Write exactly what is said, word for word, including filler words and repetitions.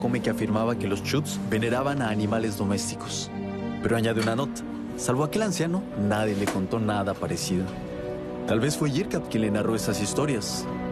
cómic que afirmaba que los Chutes veneraban a animales domésticos. Pero añade una nota. Salvo aquel anciano, nadie le contó nada parecido. Tal vez fue Yirkap quien le narró esas historias.